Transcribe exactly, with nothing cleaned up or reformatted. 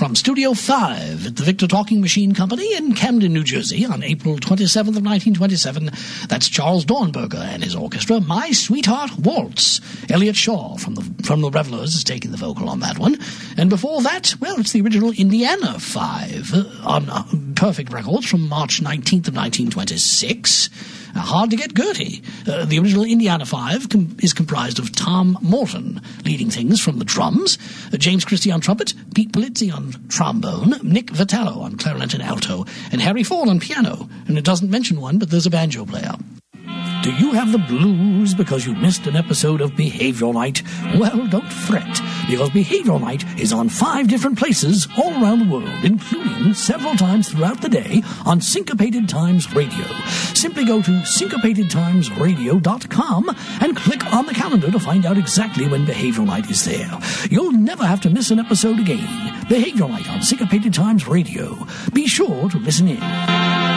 from Studio five at the Victor Talking Machine Company in Camden, New Jersey, on April twenty-seventh of nineteen twenty-seven, that's Charles Dornberger and his orchestra, My Sweetheart Waltz. Elliot Shaw from the from the Revelers is taking the vocal on that one. And before that, well, it's the original Indiana five uh, on uh, Perfect Records from March nineteenth of nineteen twenty-six. Uh, hard to get Gertie. Uh, the original Indiana five com- is comprised of Tom Morton leading things from the drums, uh, James Christie on trumpet, Pete Polizzi on trombone, Nick Vitello on clarinet and alto, and Harry Ford on piano. And it doesn't mention one, but there's a banjo player. Do you have the blues because you missed an episode of Behavioral Night? Well, don't fret, because Behavioral Night is on five different places all around the world, including several times throughout the day on Syncopated Times Radio. Simply go to syncopated times radio dot com and click on the calendar to find out exactly when Behavioral Night is there. You'll never have to miss an episode again. Behavioral Night on Syncopated Times Radio. Be sure to listen in.